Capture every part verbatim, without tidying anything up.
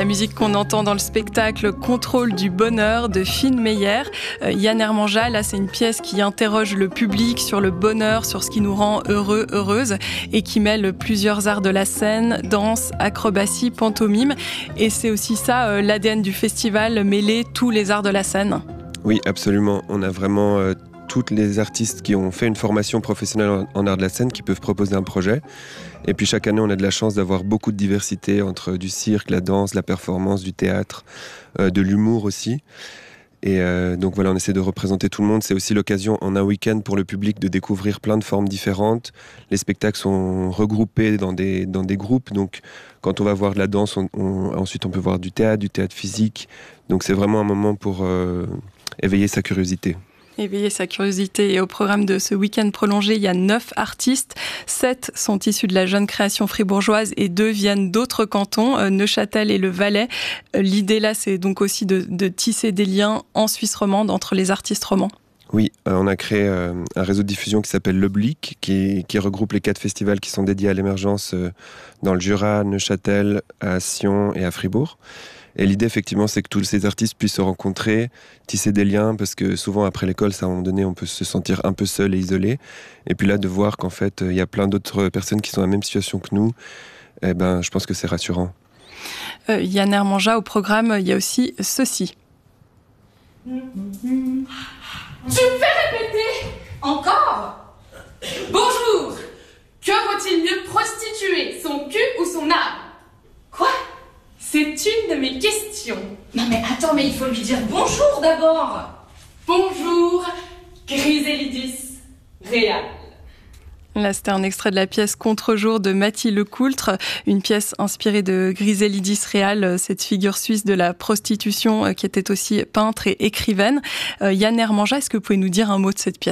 la musique qu'on entend dans le spectacle Contrôle du bonheur de Finn Meyer. Euh, Yann Hermanja, là c'est une pièce qui interroge le public sur le bonheur, sur ce qui nous rend heureux, heureuse et qui mêle plusieurs arts de la scène, danse, acrobatie, pantomime. Et c'est aussi ça euh, l'A D N du festival, mêler tous les arts de la scène. Oui, absolument. On a vraiment euh, toutes les artistes qui ont fait une formation professionnelle en, en art de la scène qui peuvent proposer un projet. Et puis chaque année, on a de la chance d'avoir beaucoup de diversité entre du cirque, la danse, la performance, du théâtre, euh, de l'humour aussi. Et euh, donc voilà, on essaie de représenter tout le monde. C'est aussi l'occasion en un week-end pour le public de découvrir plein de formes différentes. Les spectacles sont regroupés dans des, dans des groupes. Donc quand on va voir de la danse, on, on, ensuite on peut voir du théâtre, du théâtre physique. Donc c'est vraiment un moment pour euh, éveiller sa curiosité. Éveiller sa curiosité. Et au programme de ce week-end prolongé, il y a neuf artistes. Sept sont issus de la jeune création fribourgeoise et deux viennent d'autres cantons, euh, Neuchâtel et le Valais. Euh, l'idée là, c'est donc aussi de, de tisser des liens en Suisse romande entre les artistes romans. Oui, euh, on a créé euh, un réseau de diffusion qui s'appelle l'Oblique, qui, qui regroupe les quatre festivals qui sont dédiés à l'émergence euh, dans le Jura, Neuchâtel, à Sion et à Fribourg. Et l'idée, effectivement, c'est que tous ces artistes puissent se rencontrer, tisser des liens, parce que souvent, après l'école, à un moment donné, on peut se sentir un peu seul et isolé. Et puis là, de voir qu'en fait, il y a plein d'autres personnes qui sont dans la même situation que nous, eh ben, je pense que c'est rassurant. Euh, Yann Hermanja, au programme, il y a aussi ceci. Tu me fais répéter encore? Bonjour. Que vaut-il mieux prostituer, son cul ou son âme? Quoi? C'est une de mes questions. Non mais attends, mais il faut lui dire bonjour d'abord. Bonjour, Griselidis Réal. Là, c'était un extrait de la pièce Contre-jour de Mathilde Lecoultre, une pièce inspirée de Griselidis Réal, cette figure suisse de la prostitution qui était aussi peintre et écrivaine. Euh, Yann Hermanja, est-ce que vous pouvez nous dire un mot de cette pièce ?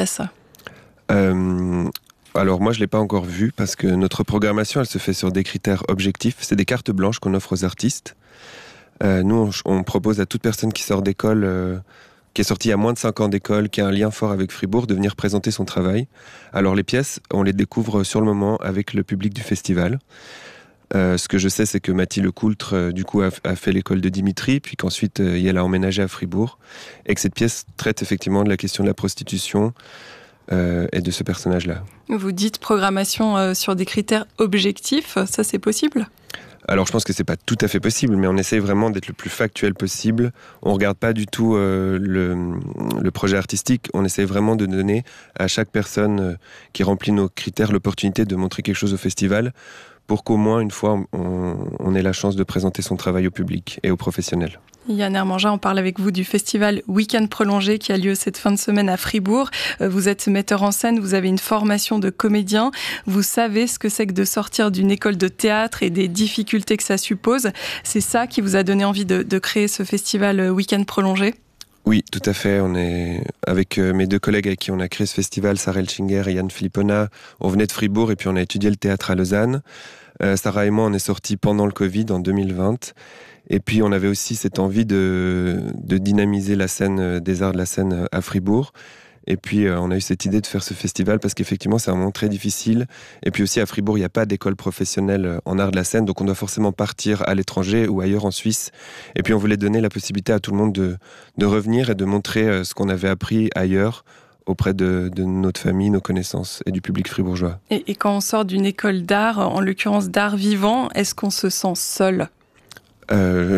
euh... Alors moi je ne l'ai pas encore vue parce que notre programmation elle se fait sur des critères objectifs. C'est des cartes blanches qu'on offre aux artistes. Euh, nous on, on propose à toute personne qui sort d'école, euh, qui est sortie il y a moins de cinq ans d'école, qui a un lien fort avec Fribourg, de venir présenter son travail. Alors les pièces, on les découvre sur le moment avec le public du festival. Euh, ce que je sais, c'est que Mathilde Lecoultre, euh, du coup, a, a fait l'école de Dimitri, puis qu'ensuite, euh, elle a emménagé à Fribourg, et que cette pièce traite effectivement de la question de la prostitution, Euh, et de ce personnage-là. Vous dites programmation euh, sur des critères objectifs, ça c'est possible ? Alors je pense que c'est pas tout à fait possible, mais on essaye vraiment d'être le plus factuel possible. On regarde pas du tout euh, le, le projet artistique, on essaye vraiment de donner à chaque personne euh, qui remplit nos critères l'opportunité de montrer quelque chose au festival, pour qu'au moins une fois on, on ait la chance de présenter son travail au public et aux professionnels. Yann Hermanja, on parle avec vous du festival Week-end prolongé qui a lieu cette fin de semaine à Fribourg. Vous êtes metteur en scène, vous avez une formation de comédien. Vous savez ce que c'est que de sortir d'une école de théâtre et des difficultés que ça suppose. C'est ça qui vous a donné envie de, de créer ce festival Week-end prolongé ? Oui, tout à fait. On est avec mes deux collègues avec qui on a créé ce festival, Sarah Elchinger et Yann Filippona. On venait de Fribourg et puis on a étudié le théâtre à Lausanne. Euh, Sarah et moi, on est sortis pendant le Covid en deux mille vingt. Et puis on avait aussi cette envie de, de dynamiser la scène des arts de la scène à Fribourg. Et puis euh, on a eu cette idée de faire ce festival parce qu'effectivement c'est un moment très difficile. Et puis aussi à Fribourg, il n'y a pas d'école professionnelle en arts de la scène, donc on doit forcément partir à l'étranger ou ailleurs en Suisse. Et puis on voulait donner la possibilité à tout le monde de, de revenir et de montrer ce qu'on avait appris ailleurs, auprès de, de notre famille, nos connaissances et du public fribourgeois. Et, et quand on sort d'une école d'art, en l'occurrence d'art vivant, est-ce qu'on se sent seul ? Euh,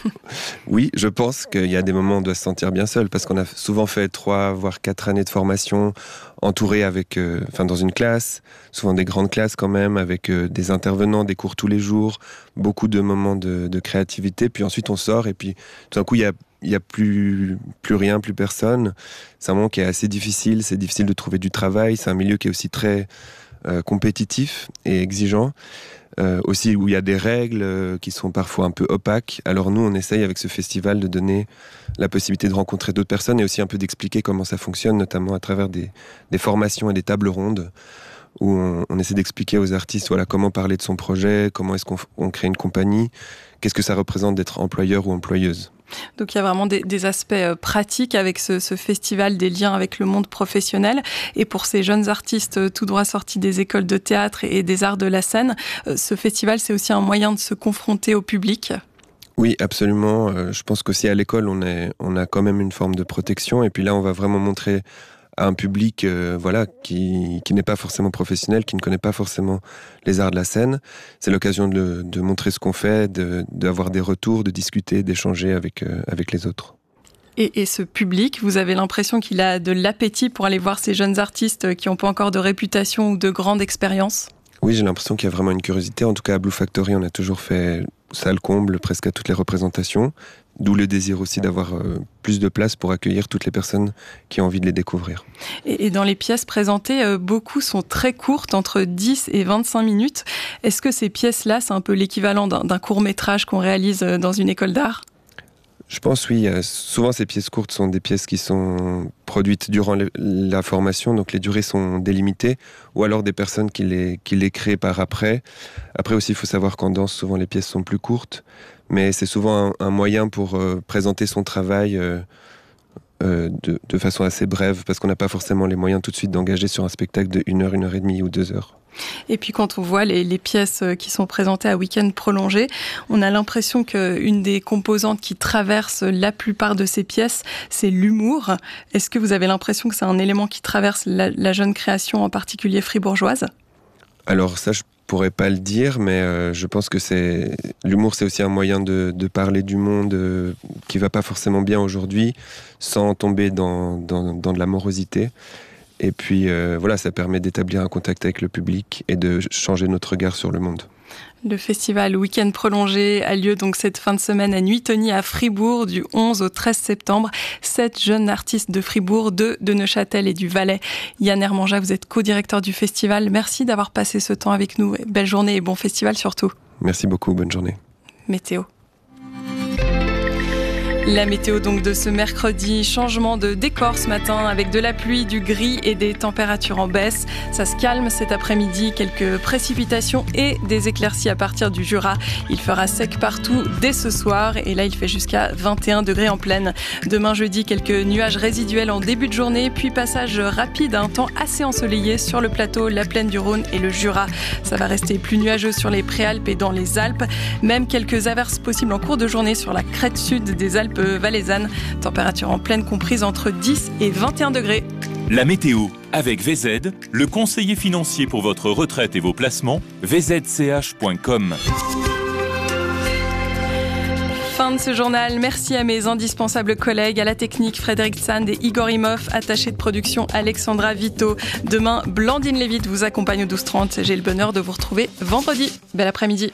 oui, je pense qu'il y a des moments où on doit se sentir bien seul parce qu'on a souvent fait trois voire quatre années de formation entouré avec, euh, enfin dans une classe, souvent des grandes classes quand même, avec euh, des intervenants, des cours tous les jours, beaucoup de moments de, de créativité. Puis ensuite on sort et puis tout d'un coup il y a il y a plus plus rien, plus personne. C'est un moment qui est assez difficile. C'est difficile de trouver du travail. C'est un milieu qui est aussi très euh, compétitif et exigeant. Euh, aussi où il y a des règles euh, qui sont parfois un peu opaques. Alors nous, on essaye avec ce festival de donner la possibilité de rencontrer d'autres personnes et aussi un peu d'expliquer comment ça fonctionne, notamment à travers des, des formations et des tables rondes où on, on essaie d'expliquer aux artistes voilà, comment parler de son projet, comment est-ce qu'on on crée une compagnie, qu'est-ce que ça représente d'être employeur ou employeuse. Donc il y a vraiment des, des aspects pratiques avec ce, ce festival, des liens avec le monde professionnel. Et pour ces jeunes artistes tout droit sortis des écoles de théâtre et des arts de la scène, ce festival, c'est aussi un moyen de se confronter au public. Oui, absolument. Euh, je pense qu'aussi à l'école, on, est, on a quand même une forme de protection. Et puis là, on va vraiment montrer à un public euh, voilà, qui, qui n'est pas forcément professionnel, qui ne connaît pas forcément les arts de la scène. C'est l'occasion de, de montrer ce qu'on fait, de, d'avoir des retours, de discuter, d'échanger avec, euh, avec les autres. Et, et ce public, vous avez l'impression qu'il a de l'appétit pour aller voir ces jeunes artistes qui n'ont pas encore de réputation ou de grande expérience ? Oui, j'ai l'impression qu'il y a vraiment une curiosité. En tout cas, à Blue Factory, on a toujours fait salle comble presque à toutes les représentations. D'où le désir aussi d'avoir euh, plus de place pour accueillir toutes les personnes qui ont envie de les découvrir. Et, et dans les pièces présentées, euh, beaucoup sont très courtes, entre dix et vingt-cinq minutes. Est-ce que ces pièces-là, c'est un peu l'équivalent d'un, d'un court-métrage qu'on réalise dans une école d'art ? Je pense, oui. Souvent, ces pièces courtes sont des pièces qui sont produites durant la formation, donc les durées sont délimitées, ou alors des personnes qui les, qui les créent par après. Après aussi, il faut savoir qu'en danse, souvent les pièces sont plus courtes, mais c'est souvent un, un moyen pour euh, présenter son travail euh, euh, de, de façon assez brève, parce qu'on n'a pas forcément les moyens tout de suite d'engager sur un spectacle de une heure, une heure et demie ou deux heures. Et puis quand on voit les, les pièces qui sont présentées à week-end prolongé, on a l'impression qu'une des composantes qui traverse la plupart de ces pièces, c'est l'humour. Est-ce que vous avez l'impression que c'est un élément qui traverse la, la jeune création, en particulier fribourgeoise ? Alors ça, je pourrais pas le dire, mais euh, je pense que c'est l'humour, c'est aussi un moyen de, de parler du monde euh, qui va pas forcément bien aujourd'hui, sans tomber dans, dans, dans de la morosité. Et puis euh, voilà, ça permet d'établir un contact avec le public et de changer notre regard sur le monde. Le festival Week-end prolongé a lieu donc cette fin de semaine à Nuitoni à Fribourg du onze au treize septembre. Sept jeunes artistes de Fribourg, deux de Neuchâtel et du Valais. Yann Hermanja, vous êtes co-directeur du festival. Merci d'avoir passé ce temps avec nous. Belle journée et bon festival surtout. Merci beaucoup, bonne journée. Météo. La météo donc de ce mercredi, changement de décor ce matin avec de la pluie, du gris et des températures en baisse. Ça se calme cet après-midi, quelques précipitations et des éclaircies à partir du Jura. Il fera sec partout dès ce soir et là il fait jusqu'à vingt et un degrés en plaine. Demain jeudi, quelques nuages résiduels en début de journée, puis passage rapide à un temps assez ensoleillé sur le plateau, la plaine du Rhône et le Jura. Ça va rester plus nuageux sur les Préalpes et dans les Alpes. Même quelques averses possibles en cours de journée sur la crête sud des Alpes valaisanne. Température en pleine comprise entre dix et vingt et un degrés. La météo avec V Z, le conseiller financier pour votre retraite et vos placements, v z c h point com. Fin de ce journal. Merci à mes indispensables collègues, à la technique Frédéric Sand et Igor Imhoff, attaché de production Alexandra Vito. Demain, Blandine Lévite vous accompagne au douze trente. J'ai le bonheur de vous retrouver vendredi. Bel après-midi.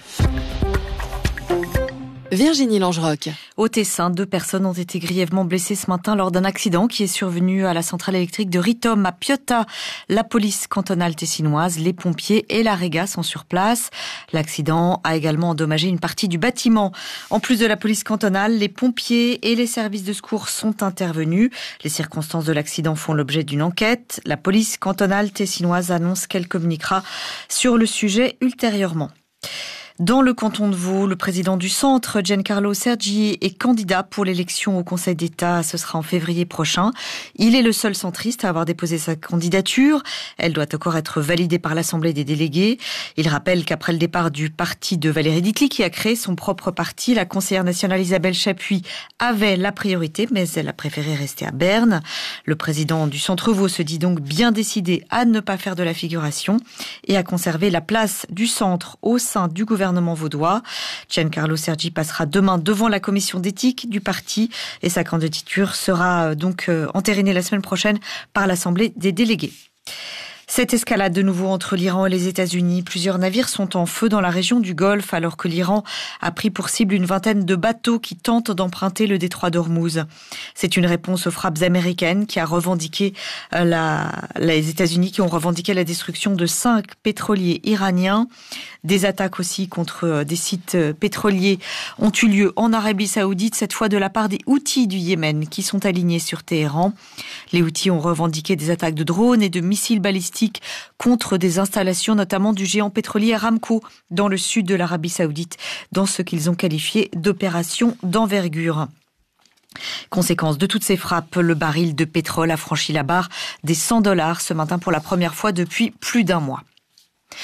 Virginie Langeroc. Au Tessin, deux personnes ont été grièvement blessées ce matin lors d'un accident qui est survenu à la centrale électrique de Ritom à Piotta. La police cantonale tessinoise, les pompiers et la Réga sont sur place. L'accident a également endommagé une partie du bâtiment. En plus de la police cantonale, les pompiers et les services de secours sont intervenus. Les circonstances de l'accident font l'objet d'une enquête. La police cantonale tessinoise annonce qu'elle communiquera sur le sujet ultérieurement. Dans le canton de Vaud, le président du centre, Giancarlo Sergi, est candidat pour l'élection au Conseil d'État. Ce sera en février prochain. Il est le seul centriste à avoir déposé sa candidature. Elle doit encore être validée par l'Assemblée des délégués. Il rappelle qu'après le départ du parti de Valérie Ditli, qui a créé son propre parti, la conseillère nationale Isabelle Chapuis avait la priorité, mais elle a préféré rester à Berne. Le président du centre Vaud se dit donc bien décidé à ne pas faire de la figuration et à conserver la place du centre au sein du gouvernement gouvernement vaudois. Giancarlo Sergi passera demain devant la commission d'éthique du parti et sa candidature sera donc entérinée la semaine prochaine par l'Assemblée des délégués. Cette escalade de nouveau entre l'Iran et les États-Unis. Plusieurs navires sont en feu dans la région du Golfe alors que l'Iran a pris pour cible une vingtaine de bateaux qui tentent d'emprunter le détroit d'Ormuz. C'est une réponse aux frappes américaines qui a revendiqué la, les États-Unis qui ont revendiqué la destruction de cinq pétroliers iraniens. Des attaques aussi contre des sites pétroliers ont eu lieu en Arabie Saoudite, cette fois de la part des Houthis du Yémen qui sont alignés sur Téhéran. Les Houthis ont revendiqué des attaques de drones et de missiles balistiques contre des installations, notamment du géant pétrolier Aramco, dans le sud de l'Arabie Saoudite, dans ce qu'ils ont qualifié d'opération d'envergure. Conséquence de toutes ces frappes, le baril de pétrole a franchi la barre des cent dollars ce matin pour la première fois depuis plus d'un mois.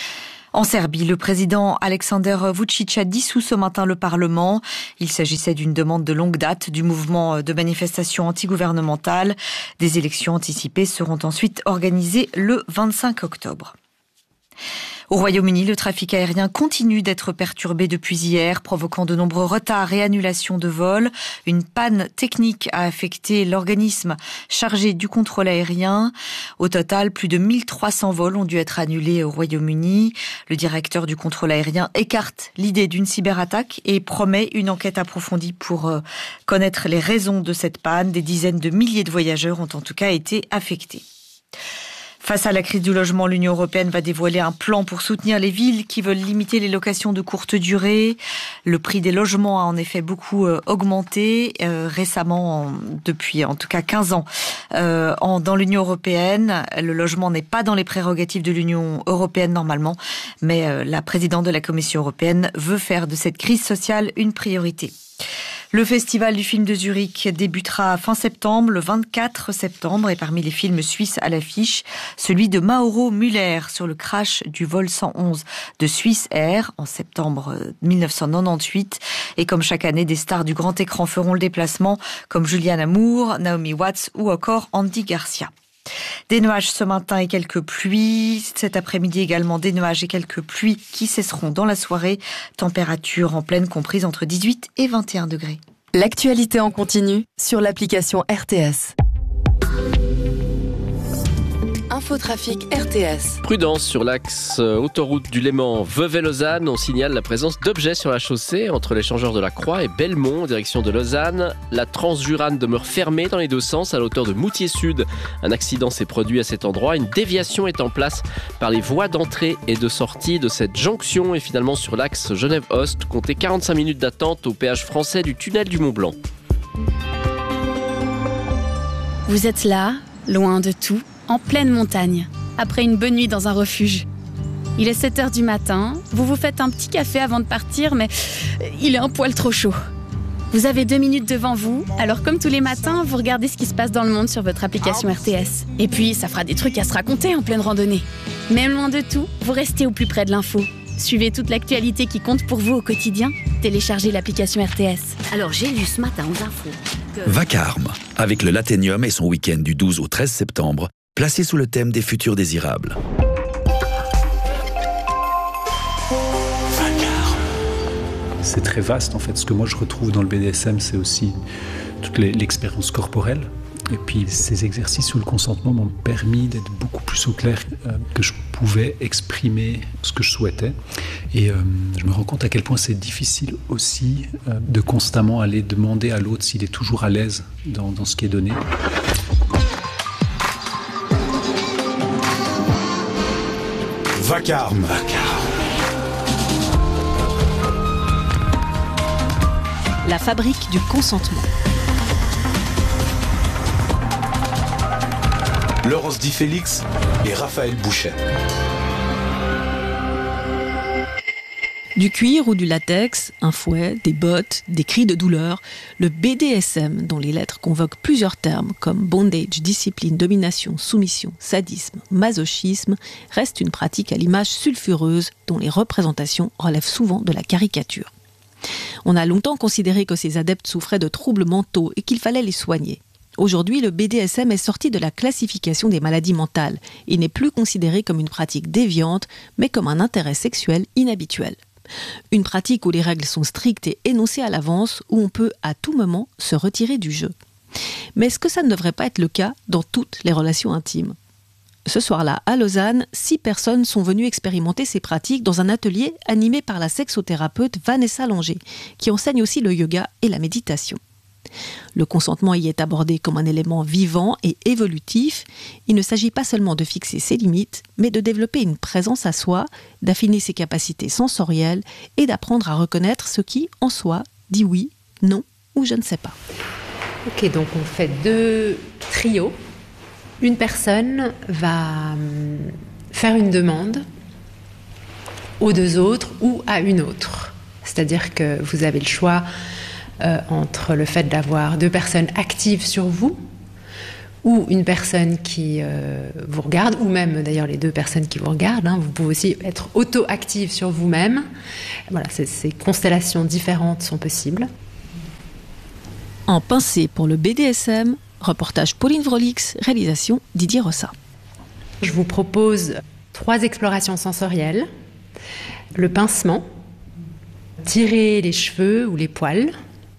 En Serbie, le président Aleksandar Vučić a dissous ce matin le Parlement. Il s'agissait d'une demande de longue date du mouvement de manifestation antigouvernementale. Des élections anticipées seront ensuite organisées le vingt-cinq octobre. Au Royaume-Uni, le trafic aérien continue d'être perturbé depuis hier, provoquant de nombreux retards et annulations de vols. Une panne technique a affecté l'organisme chargé du contrôle aérien. Au total, plus de mille trois cents vols ont dû être annulés au Royaume-Uni. Le directeur du contrôle aérien écarte l'idée d'une cyberattaque et promet une enquête approfondie pour connaître les raisons de cette panne. Des dizaines de milliers de voyageurs ont en tout cas été affectés. Face à la crise du logement, l'Union européenne va dévoiler un plan pour soutenir les villes qui veulent limiter les locations de courte durée. Le prix des logements a en effet beaucoup euh, augmenté euh, récemment, en, depuis en tout cas quinze ans. Euh, en, dans l'Union européenne, le logement n'est pas dans les prérogatives de l'Union européenne normalement, mais euh, la présidente de la Commission européenne veut faire de cette crise sociale une priorité. Le festival du film de Zurich débutera fin septembre, le vingt-quatre septembre, et parmi les films suisses à l'affiche, celui de Mauro Müller sur le crash du vol cent onze de Swiss Air en septembre mille neuf cent quatre-vingt-dix-huit. Et comme chaque année, des stars du grand écran feront le déplacement, comme Julianne Moore, Naomi Watts ou encore Andy Garcia. Des nuages ce matin et quelques pluies. Cet après-midi également des nuages et quelques pluies qui cesseront dans la soirée. Température en pleine comprise entre dix-huit et vingt et un degrés. L'actualité en continu sur l'application R T S. Infotrafic R T S. Prudence sur l'axe autoroute du Léman Vevey-Lausanne. On signale la présence d'objets sur la chaussée entre l'échangeur de la Croix et Belmont en direction de Lausanne. La Transjurane demeure fermée dans les deux sens à la hauteur de Moutier Sud. Un accident s'est produit à cet endroit. Une déviation est en place par les voies d'entrée et de sortie de cette jonction. Et finalement sur l'axe Genève-Ost, comptez quarante-cinq minutes d'attente au péage français du tunnel du Mont-Blanc. Vous êtes là, loin de tout, en pleine montagne, après une bonne nuit dans un refuge. Il est sept heures du matin, vous vous faites un petit café avant de partir, mais il est un poil trop chaud. Vous avez deux minutes devant vous, alors comme tous les matins, vous regardez ce qui se passe dans le monde sur votre application R T S. Et puis, ça fera des trucs à se raconter en pleine randonnée. Même loin de tout, vous restez au plus près de l'info. Suivez toute l'actualité qui compte pour vous au quotidien. Téléchargez l'application R T S. Alors j'ai lu ce matin aux infos que... Vacarme, avec le Lathénium et son week-end du douze au treize septembre, placé sous le thème des futurs désirables. C'est très vaste en fait. Ce que moi je retrouve dans le B D S M, c'est aussi toute l'expérience corporelle. Et puis ces exercices sous le consentement m'ont permis d'être beaucoup plus au clair, euh, que je pouvais exprimer ce que je souhaitais. Et euh, je me rends compte à quel point c'est difficile aussi euh, de constamment aller demander à l'autre s'il est toujours à l'aise dans, dans ce qui est donné. Vacarme. La fabrique du consentement. Laurence Di Félix et Raphaël Bouchet. Du cuir ou du latex, un fouet, des bottes, des cris de douleur, le B D S M, dont les lettres convoquent plusieurs termes comme bondage, discipline, domination, soumission, sadisme, masochisme, reste une pratique à l'image sulfureuse dont les représentations relèvent souvent de la caricature. On a longtemps considéré que ces adeptes souffraient de troubles mentaux et qu'il fallait les soigner. Aujourd'hui, le B D S M est sorti de la classification des maladies mentales. Il n'est plus considéré comme une pratique déviante, mais comme un intérêt sexuel inhabituel. Une pratique où les règles sont strictes et énoncées à l'avance, où on peut à tout moment se retirer du jeu. Mais est-ce que ça ne devrait pas être le cas dans toutes les relations intimes ? Ce soir-là, à Lausanne, six personnes sont venues expérimenter ces pratiques dans un atelier animé par la sexothérapeute Vanessa Langer, qui enseigne aussi le yoga et la méditation. Le consentement y est abordé comme un élément vivant et évolutif. Il ne s'agit pas seulement de fixer ses limites, mais de développer une présence à soi, d'affiner ses capacités sensorielles et d'apprendre à reconnaître ce qui, en soi, dit oui, non ou je ne sais pas. Ok, donc on fait deux trios. Une personne va faire une demande aux deux autres ou à une autre. C'est-à-dire que vous avez le choix Euh, entre le fait d'avoir deux personnes actives sur vous ou une personne qui euh, vous regarde, ou même d'ailleurs les deux personnes qui vous regardent. Hein, vous pouvez aussi être auto-active sur vous-même. Voilà, ces, ces constellations différentes sont possibles. En pincée pour le B D S M, reportage Pauline Vrolix, réalisation Didier Rossa. Je vous propose trois explorations sensorielles. Le pincement, tirer les cheveux ou les poils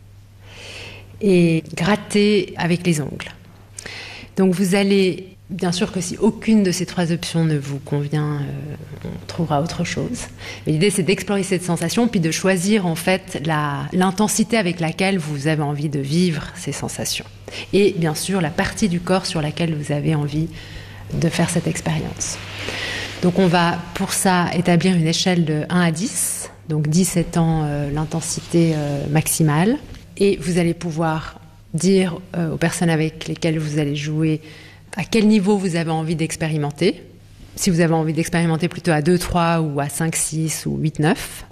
et gratter avec les ongles. Donc vous allez, bien sûr que si aucune de ces trois options ne vous convient, euh, on trouvera autre chose. Mais l'idée c'est d'explorer cette sensation puis de choisir en fait la, l'intensité avec laquelle vous avez envie de vivre ces sensations. Et bien sûr la partie du corps sur laquelle vous avez envie de faire cette expérience. Donc on va pour ça établir une échelle de un à dix, donc dix étant euh, l'intensité euh, maximale. Et vous allez pouvoir dire euh, aux personnes avec lesquelles vous allez jouer à quel niveau vous avez envie d'expérimenter. Si vous avez envie d'expérimenter plutôt à deux, trois ou à cinq, six ou huit, neuf.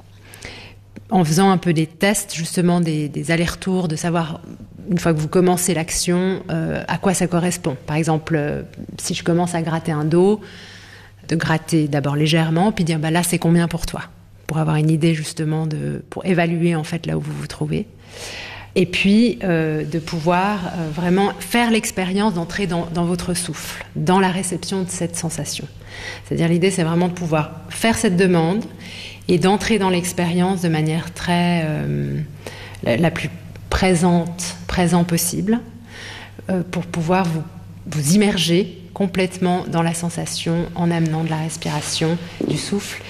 En faisant un peu des tests, justement des, des allers-retours, de savoir, une fois que vous commencez l'action, euh, à quoi ça correspond. Par exemple, euh, si je commence à gratter un dos, de gratter d'abord légèrement, puis dire bah, là c'est combien pour toi, pour avoir une idée justement, de, pour évaluer en fait là où vous vous trouvez. Et puis euh, de pouvoir euh, vraiment faire l'expérience d'entrer dans, dans votre souffle, dans la réception de cette sensation. C'est-à-dire l'idée c'est vraiment de pouvoir faire cette demande et d'entrer dans l'expérience de manière très euh, la, la plus présente, présent possible, euh, pour pouvoir vous, vous immerger complètement dans la sensation en amenant de la respiration, du souffle,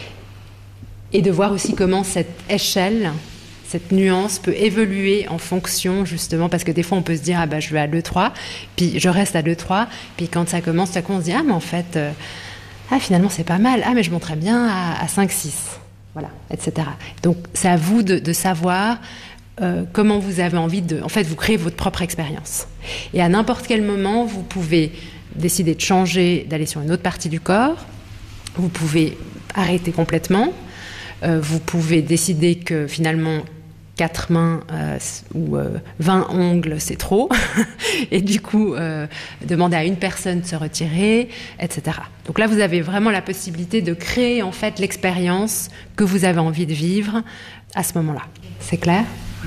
et de voir aussi comment cette échelle, cette nuance peut évoluer en fonction, justement, parce que des fois on peut se dire ah bah je vais à deux trois, puis je reste à deux trois, puis quand ça commence, tout à coup on se dit ah mais en fait euh, ah finalement c'est pas mal, ah mais je monterais bien à, à cinq six, voilà, et cetera. Donc c'est à vous de, de savoir euh, comment vous avez envie de, en fait vous créez votre propre expérience. Et à n'importe quel moment vous pouvez décider de changer, d'aller sur une autre partie du corps, vous pouvez arrêter complètement, euh, vous pouvez décider que finalement quatre mains euh, ou euh, vingt ongles c'est trop et du coup euh, demander à une personne de se retirer, et cetera. Donc là vous avez vraiment la possibilité de créer en fait l'expérience que vous avez envie de vivre à ce moment-là. C'est clair ?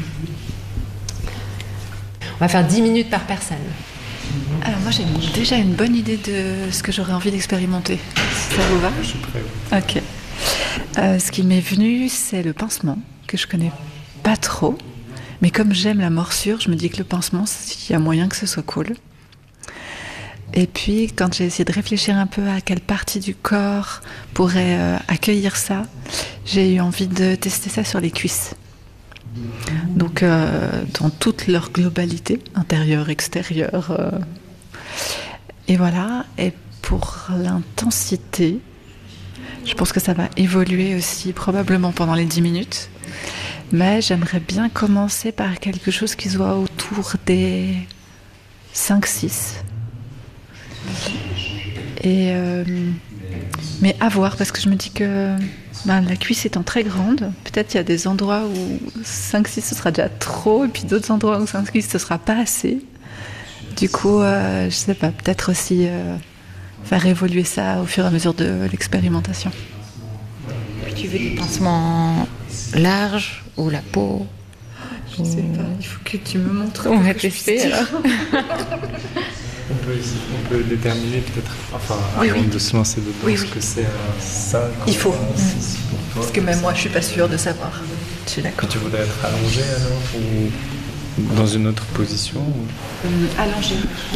On va faire dix minutes par personne. Alors moi j'ai déjà une bonne idée de ce que j'aurais envie d'expérimenter. Ça vous va ? Je suis prêt. Ok. Euh, ce qui m'est venu, c'est le pincement, que je connais pas trop. Mais comme j'aime la morsure, je me dis que le pincement, il y a moyen que ce soit cool. Et puis quand j'ai essayé de réfléchir un peu à quelle partie du corps pourrait euh, accueillir ça, j'ai eu envie de tester ça sur les cuisses. Donc euh, dans toute leur globalité, intérieure, extérieure. Euh. Et voilà. Et pour l'intensité, je pense que ça va évoluer aussi probablement pendant les dix minutes. Mais j'aimerais bien commencer par quelque chose qui soit autour des cinq six. Et euh, mais à voir, parce que je me dis que ben, la cuisse étant très grande, peut-être il y a des endroits où cinq six ce sera déjà trop, et puis d'autres endroits où cinq six ce sera pas assez. Du coup, euh, je sais pas, peut-être aussi euh, faire évoluer ça au fur et à mesure de l'expérimentation. Tu veux des pansements larges ou la peau? Je sais pas, il faut que tu me montres. On va tester alors. On peut, on peut déterminer peut-être, enfin, oui, avant oui. de se lancer dedans, oui, ce oui. que c'est euh, ça. Il faut. Euh, si, si, pour Parce que même moi, je suis pas sûre de savoir. Je suis d'accord. Tu voudrais être allongé alors, ou dans une autre position ou... Hum, allongé.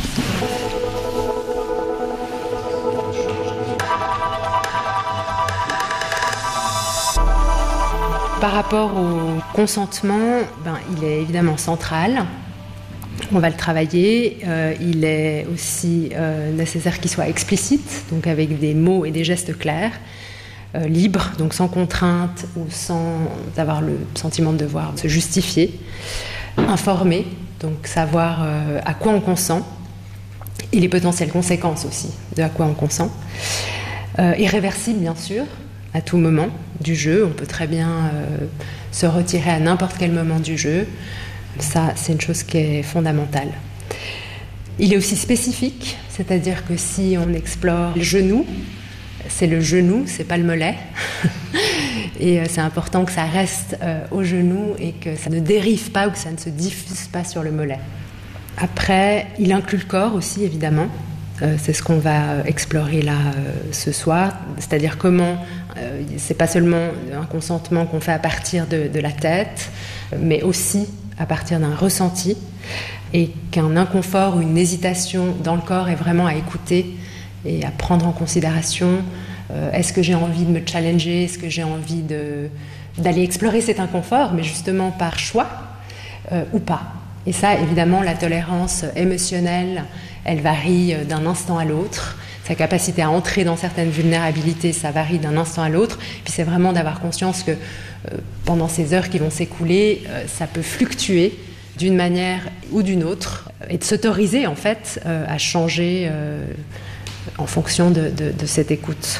Par rapport au consentement, ben, il est évidemment central. On va le travailler. Euh, il est aussi euh, nécessaire qu'il soit explicite, donc avec des mots et des gestes clairs, euh, libres, donc sans contrainte ou sans avoir le sentiment de devoir se justifier. Informé, donc savoir euh, à quoi on consent et les potentielles conséquences aussi de à quoi on consent. Euh, irréversible, bien sûr, à tout moment du jeu. On peut très bien euh, se retirer à n'importe quel moment du jeu. Ça, c'est une chose qui est fondamentale. Il est aussi spécifique, c'est-à-dire que si on explore le genou, c'est le genou, c'est pas le mollet. Et c'est important que ça reste euh, au genou et que ça ne dérive pas ou que ça ne se diffuse pas sur le mollet. Après, il inclut le corps aussi, évidemment. Euh, c'est ce qu'on va explorer là euh, ce soir, c'est-à-dire comment, euh, c'est pas seulement un consentement qu'on fait à partir de, de la tête, mais aussi à partir d'un ressenti, et qu'un inconfort ou une hésitation dans le corps est vraiment à écouter et à prendre en considération. Euh, est-ce que j'ai envie de me challenger, est-ce que j'ai envie de, d'aller explorer cet inconfort, mais justement par choix, euh, ou pas. Et ça, évidemment, la tolérance émotionnelle, elle varie d'un instant à l'autre. Sa capacité à entrer dans certaines vulnérabilités, ça varie d'un instant à l'autre. Puis c'est vraiment d'avoir conscience que euh, pendant ces heures qui vont s'écouler, euh, ça peut fluctuer d'une manière ou d'une autre, et de s'autoriser en fait euh, à changer euh, en fonction de, de, de cette écoute.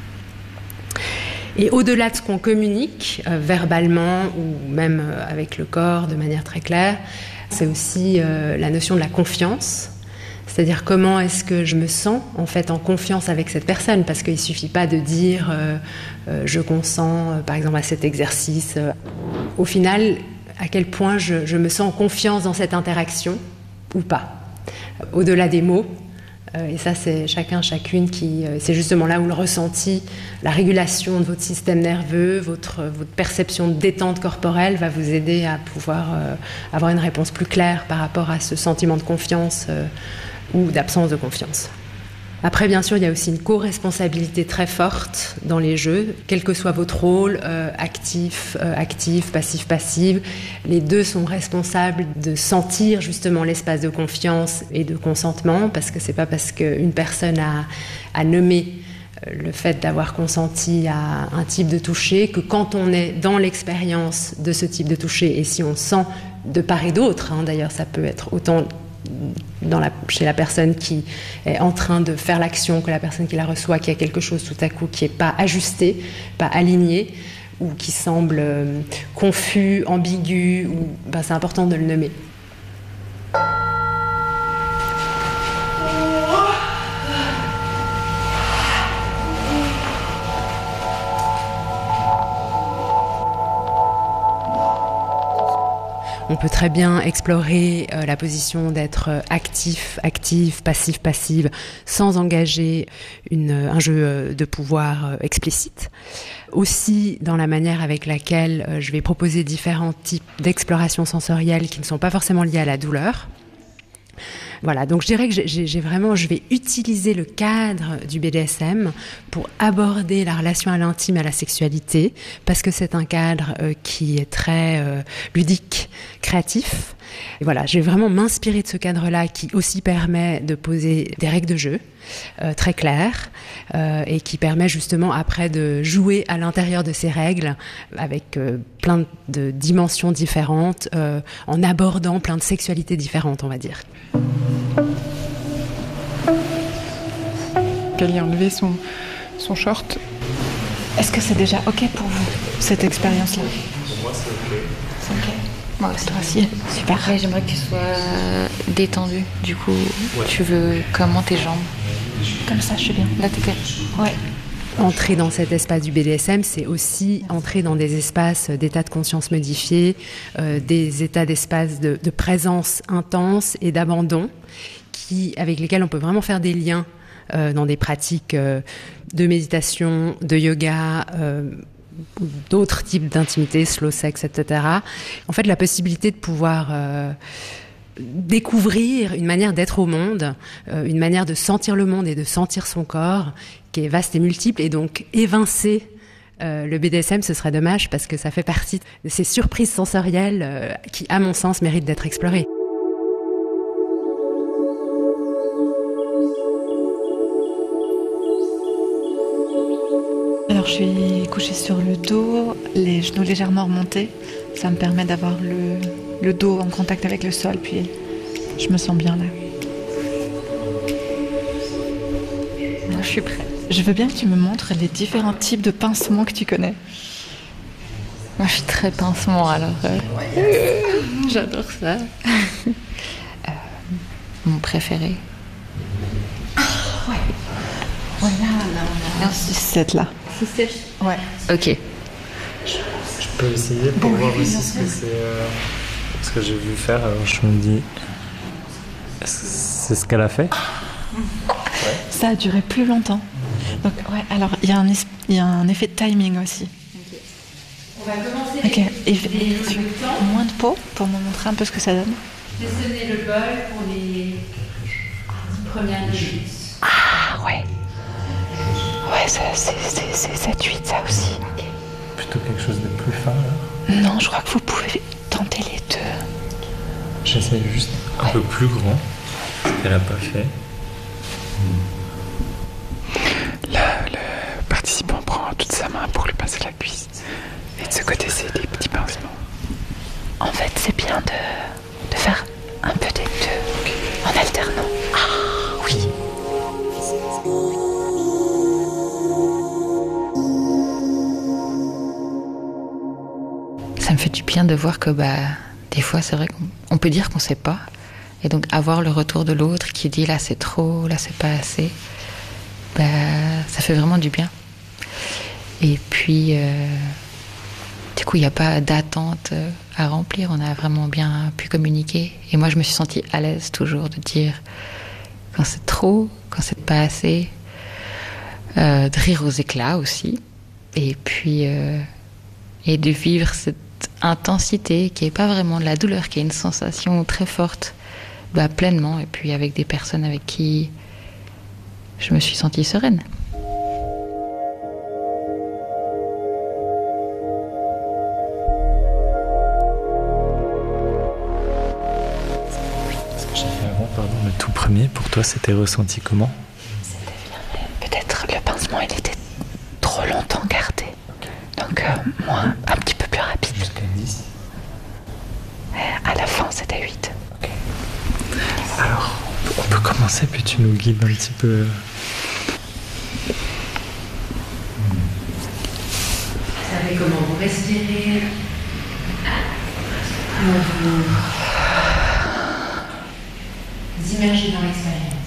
Et au-delà de ce qu'on communique, euh, verbalement ou même euh, avec le corps de manière très claire, c'est aussi euh, la notion de la confiance. C'est-à-dire comment est-ce que je me sens en fait en confiance avec cette personne, parce qu'il ne suffit pas de dire euh, euh, je consens euh, par exemple à cet exercice. Euh, au final, à quel point je, je me sens en confiance dans cette interaction ou pas, au-delà des mots. Euh, et ça, c'est chacun, chacune qui... Euh, c'est justement là où le ressenti, la régulation de votre système nerveux, votre, votre perception de détente corporelle va vous aider à pouvoir euh, avoir une réponse plus claire par rapport à ce sentiment de confiance euh, ou d'absence de confiance. Après, bien sûr, il y a aussi une co-responsabilité très forte dans les jeux, quel que soit votre rôle, euh, actif, euh, actif, passif, passive. Les deux sont responsables de sentir justement l'espace de confiance et de consentement, parce que c'est pas parce qu'une personne a, a nommé le fait d'avoir consenti à un type de toucher que quand on est dans l'expérience de ce type de toucher, et si on sent de part et d'autre, hein, d'ailleurs ça peut être autant Dans la, chez la personne qui est en train de faire l'action que la personne qui la reçoit, qui a quelque chose tout à coup qui n'est pas ajusté, pas aligné, ou qui semble euh, confus, ambigu, ou, ben, c'est important de le nommer. On peut très bien explorer euh, la position d'être actif, active, passif, passive, sans engager une, un jeu de pouvoir euh, explicite. Aussi dans la manière avec laquelle euh, je vais proposer différents types d'exploration sensorielle qui ne sont pas forcément liées à la douleur. Voilà, donc je dirais que j'ai, j'ai vraiment, je vais utiliser le cadre du B D S M pour aborder la relation à l'intime et à la sexualité, parce que c'est un cadre euh, qui est très euh, ludique, créatif. Et voilà, je vais vraiment m'inspirer de ce cadre-là qui aussi permet de poser des règles de jeu euh, très claires euh, et qui permet justement après de jouer à l'intérieur de ces règles avec euh, plein de dimensions différentes, euh, en abordant plein de sexualités différentes, on va dire. Qu'elle ait enlevé son, son short. Est-ce que c'est déjà OK pour vous, cette expérience-là? Pour moi, c'est OK. C'est OK. Moi aussi, aussi. Super. Ouais, j'aimerais que tu sois détendu. Du coup, ouais. Tu veux comment tes jambes? Comme ça, je suis bien. Là, t'es bien. Ouais. Entrer dans cet espace du B D S M, c'est aussi entrer dans des espaces d'état de conscience modifié, euh, des états d'espace de, de présence intense et d'abandon, qui, avec lesquels on peut vraiment faire des liens euh, dans des pratiques euh, de méditation, de yoga, euh, ou d'autres types d'intimité, slow sex, et cetera. En fait, la possibilité de pouvoir euh, découvrir une manière d'être au monde, euh, une manière de sentir le monde et de sentir son corps, qui est vaste et multiple, et donc évincer euh, le B D S M, ce serait dommage, parce que ça fait partie de ces surprises sensorielles euh, qui, à mon sens, méritent d'être explorées. Alors je suis couchée sur le dos, les genoux légèrement remontés. Ça me permet d'avoir le, le dos en contact avec le sol, puis je me sens bien là. Moi je suis prête. Je veux bien que tu me montres les différents types de pincements que tu connais. Moi je suis très pincement alors. Euh... J'adore ça. euh, mon préféré. Ouais. Ouais, là, là, on a un six sept là. six sept Ouais. Ok. Je peux essayer pour Bon, voir oui, aussi bien ce sûr. que c'est, euh, ce que j'ai vu faire. Alors je me dis, est-ce que c'est ce qu'elle a fait? Ça a duré plus longtemps. Donc, ouais, alors il y, a un es- il y a un effet de timing aussi. On va commencer Ok. les, Et les, les temps. moins de peau pour me montrer un peu ce que ça donne. Descendez le bol pour les dix premières minutes. Ah ouais. Ouais, ça, c'est, c'est, c'est sept huit ça aussi. Plutôt quelque chose de plus fin là. Non, je crois que vous pouvez tenter les deux. J'essaye juste un peu plus grand, ce qu'elle a pas fait. Là, le participant prend toute sa main pour lui pincer la cuisse. Et de ce côté, c'est des petits pincements. En fait, c'est bien de, de faire un peu des deux en alternant. Ah oui. Ça me fait du bien de voir que bah, des fois, c'est vrai qu'on on peut dire qu'on sait pas. Et donc, avoir le retour de l'autre qui dit là, c'est trop, là, c'est pas assez, bah, ça fait vraiment du bien. Et puis, euh, du coup, il n'y a pas d'attente euh, à remplir. On a vraiment bien pu communiquer. Et moi, je me suis sentie à l'aise toujours de dire quand c'est trop, quand c'est pas assez, euh, de rire aux éclats aussi. Et puis, euh, et de vivre cette intensité qui n'est pas vraiment de la douleur, qui est une sensation très forte, bah, pleinement, et puis avec des personnes avec qui je me suis sentie sereine. Ce que j'ai fait avant, pardon, le tout premier, pour toi, c'était ressenti comment? Peut-être le pincement, il était trop longtemps gardé. Donc, euh, moins, un petit peu plus rapide. Jusqu'à dix. À la fin, c'était huit. Ok. Alors, on peut commencer, puis tu nous guides un petit peu. Vous savez comment vous respirez, comment vous vous immergez dans l'expérience.